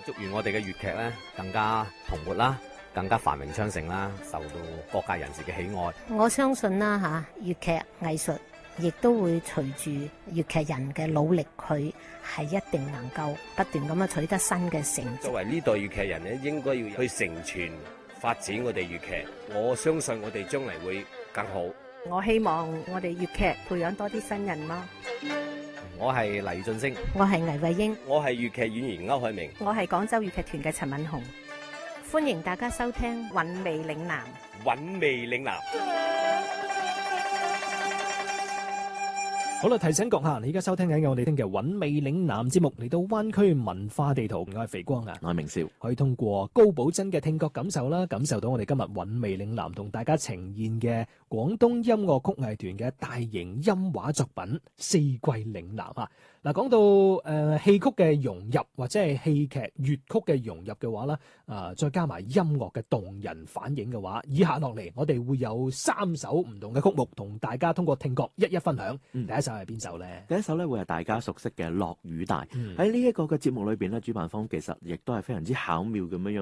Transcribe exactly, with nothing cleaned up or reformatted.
祝願我哋嘅粵劇咧更加蓬勃啦，更加繁榮昌盛啦，受到各界人士嘅喜愛。 我相信啦嚇，粵劇藝術亦都會隨住粵劇人嘅努力，佢係一定能夠不斷咁樣取得新嘅成績。 作為呢代粵劇人咧，應該要去承傳發展我哋粵劇。我相信我哋將嚟會更好。 我希望我哋粵劇培養多啲新人咯。 我係黎俊升， 我係倪慧英， 我係粵劇演員歐海明， 我係廣州粵劇團嘅陳敏紅。 歡迎大家收聽《 韻味嶺南》。 韻味嶺南。 好啦，提醒閣下，你而家收聽緊嘅我哋聽嘅韻味嶺南節目，嚟到灣區文化地圖，我係肥光啊， 我係明少， 可以通過高寶珍嘅聽覺感受啦，感受到我哋今日韻味嶺南同大家呈現嘅廣東音樂曲藝團嘅大型音畫作品《四季嶺南》啊。嗱，講到誒戲曲嘅融入或者係戲劇粵曲嘅融入嘅話啦，啊再加埋音樂嘅動人反應嘅話，以下落嚟我哋會有三首唔同嘅曲目同大家通過聽覺一一分享。嗯、第一首係邊首咧？ 第一首咧會係大家熟悉嘅《落雨大》。喺呢一個嘅節目裏邊咧，主辦方其實亦都係非常之巧妙咁樣樣。